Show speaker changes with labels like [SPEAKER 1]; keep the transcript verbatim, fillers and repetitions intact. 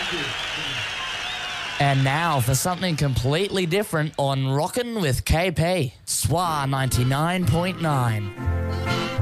[SPEAKER 1] And now for something completely different on Rockin' with K P. S W A ninety-nine point nine.